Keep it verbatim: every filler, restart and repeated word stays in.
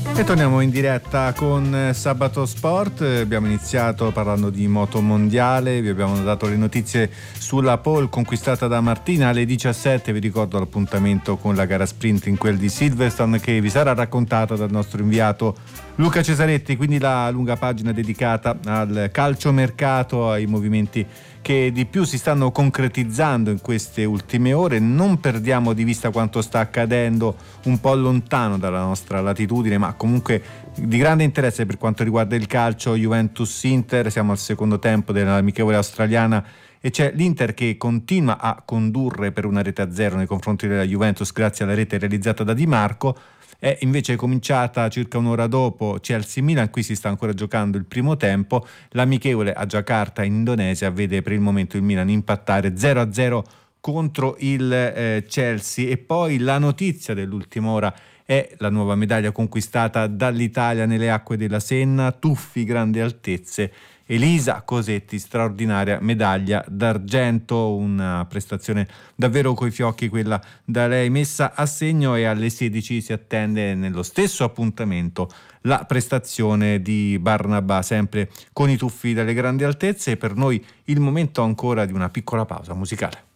E torniamo in diretta con Sabato Sport. Abbiamo iniziato parlando di moto mondiale, vi abbiamo dato le notizie sulla pole conquistata da Martina alle diciassette. Vi ricordo l'appuntamento con la gara sprint in quel di Silverstone, che vi sarà raccontata dal nostro inviato Luca Cesaretti, quindi la lunga pagina dedicata al calciomercato, ai movimenti che di più si stanno concretizzando in queste ultime ore. Non perdiamo di vista quanto sta accadendo un po' lontano dalla nostra latitudine, ma comunque di grande interesse per quanto riguarda il calcio. Juventus-Inter, siamo al secondo tempo dell'amichevole australiana e c'è l'Inter che continua a condurre per una rete a zero nei confronti della Juventus grazie alla rete realizzata da Di Marco. È invece cominciata circa un'ora dopo Chelsea-Milan. Qui si sta ancora giocando il primo tempo. L'amichevole a Giacarta in Indonesia vede per il momento il Milan impattare zero a zero contro il eh, Chelsea. E poi la notizia dell'ultima ora è la nuova medaglia conquistata dall'Italia nelle acque della Senna, tuffi grandi altezze. Elisa Cosetti, straordinaria medaglia d'argento, una prestazione davvero coi fiocchi quella da lei messa a segno. E alle sedici si attende nello stesso appuntamento la prestazione di Barnabà, sempre con i tuffi dalle grandi altezze. E per noi il momento ancora di una piccola pausa musicale.